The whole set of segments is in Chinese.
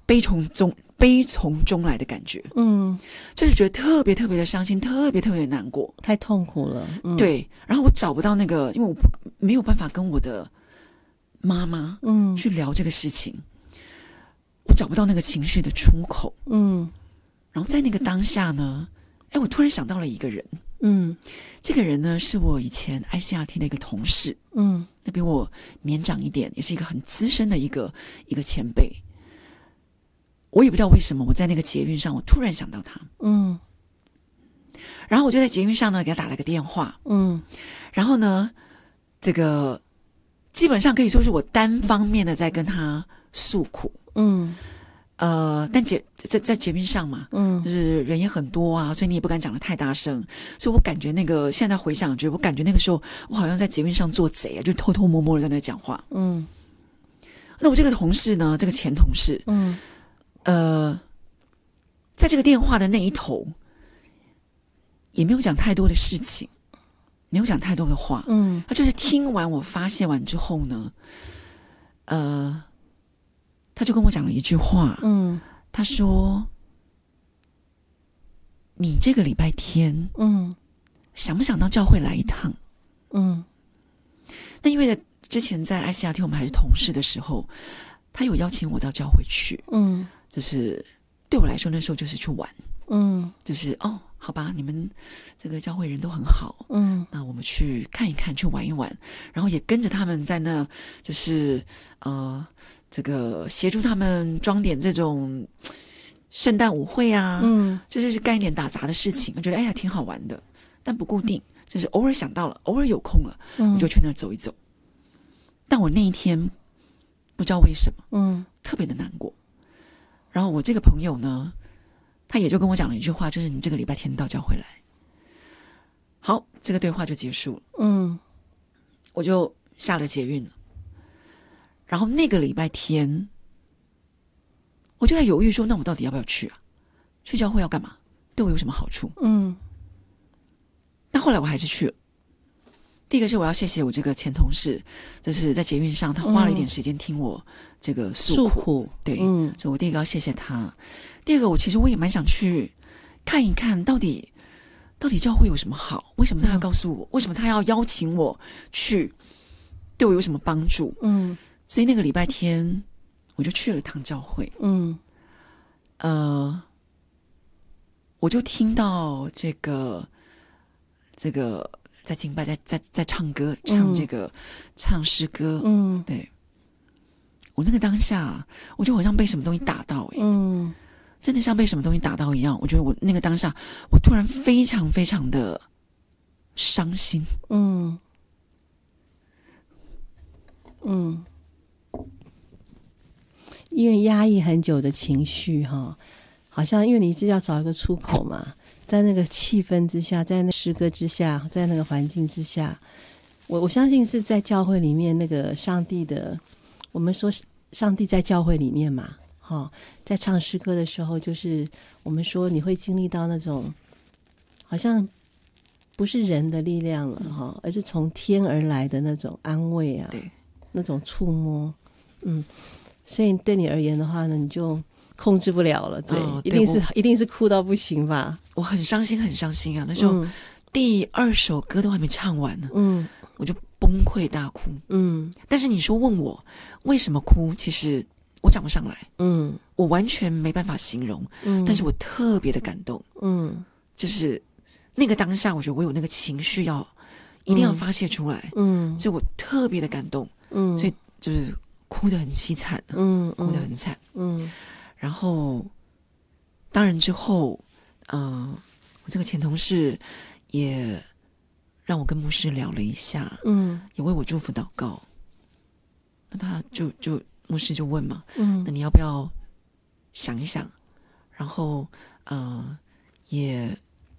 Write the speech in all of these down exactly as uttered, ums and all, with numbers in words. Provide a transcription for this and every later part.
悲从中悲从中来的感觉， 嗯， 就是觉得特别特别的伤心，特别特别的难过， 太痛苦了。嗯、 对，然后我找不到那个，因为我不没有办法跟我的妈妈嗯去聊这个事情，我找不到那个情绪的出口。嗯，然后在那个当下呢，哎，我突然想到了一个人。嗯，这个人呢是我以前 I C R T 的一个同事。嗯，那比我年长一点，也是一个很资深的一个一个前辈。我也不知道为什么，我在那个捷运上，我突然想到他。嗯，然后我就在捷运上呢，给他打了个电话。嗯，然后呢，这个基本上可以说是我单方面的在跟他诉苦。嗯。呃，但捷在在捷运上嘛，嗯，就是人也很多啊，所以你也不敢讲得太大声，所以我感觉那个现在回想，觉得我感觉那个时候我好像在捷运上做贼啊，就偷偷摸摸的在那讲话。嗯，那我这个同事呢，这个前同事，嗯，呃，在这个电话的那一头，也没有讲太多的事情，没有讲太多的话，嗯，他就是听完我发泄完之后呢，呃。他就跟我讲了一句话，嗯，他说：“你这个礼拜天，嗯，想不想到教会来一趟？”嗯，那因为之前在 I C R T 我们还是同事的时候，他有邀请我到教会去，嗯，就是对我来说那时候就是去玩，嗯，就是哦，好吧，你们这个教会人都很好，嗯，那我们去看一看，去玩一玩，然后也跟着他们在那，就是呃。这个协助他们装点这种圣诞舞会啊，嗯，就是去干一点打杂的事情，我觉得哎呀挺好玩的，但不固定，就是偶尔想到了，偶尔有空了，嗯，我就去那儿走一走。但我那一天不知道为什么，嗯，特别的难过。然后我这个朋友呢，他也就跟我讲了一句话，就是你这个礼拜天到教会来。好，这个对话就结束了，嗯，我就下了捷运了。然后那个礼拜天，我就在犹豫说，那我到底要不要去啊？去教会要干嘛？对我有什么好处？嗯。那后来我还是去了。第一个是我要谢谢我这个前同事，就是在捷运上，他花了一点时间听我这个诉苦，苦对，嗯，所以我第一个要谢谢他。第二个，我其实我也蛮想去看一看到底到底教会有什么好？为什么他要告诉我？为什么他要邀请我去？对我有什么帮助？嗯。所以那个礼拜天，我就去了趟教会。嗯，呃，我就听到这个这个在敬拜，在在在唱歌，唱这个、嗯、唱诗歌。嗯，对，我那个当下，我就好像被什么东西打到、欸，嗯，真的像被什么东西打到一样。我觉得我那个当下，我突然非常非常的伤心。嗯， 嗯。因为压抑很久的情绪哈，好像因为你一直要找一个出口嘛，在那个气氛之下，在那诗歌之下，在那个环境之下，我我相信是在教会里面那个上帝的，我们说上帝在教会里面嘛，哈，在唱诗歌的时候，就是我们说你会经历到那种好像不是人的力量了哈，而是从天而来的那种安慰啊， 对， 那种触摸，嗯。所以对你而言的话呢，你就控制不了了，对，哦、对一定是一定是哭到不行吧？ 我很伤心，很伤心啊！那时候、嗯、第二首歌都还没唱完呢，嗯，我就崩溃大哭，嗯。但是你说问我为什么哭，其实我讲不上来，嗯，我完全没办法形容，嗯。但是我特别的感动，嗯，就是那个当下，我觉得我有那个情绪要一定要发泄出来，嗯，所以我特别的感动，嗯，所以就是。哭得很凄惨、啊，嗯，哭得很惨，嗯，然后当然之后，呃，我这个前同事也让我跟牧师聊了一下，嗯，也为我祝福祷告。那他就就牧师就问嘛，嗯，那你要不要想一想？然后呃，也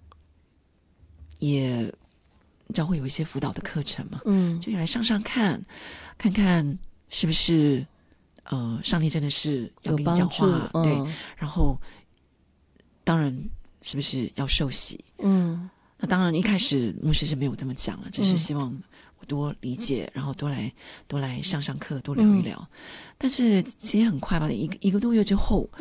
也教会有一些辅导的课程嘛，嗯，就来上上看，看看。是不是呃，上帝真的是要跟你讲话？嗯、对，然后当然是不是要受洗？嗯，那当然一开始牧师是没有这么讲了，只是希望我多理解，然后多来多来上上课，多聊一聊。嗯、但是其实很快吧，一个一个多月之后。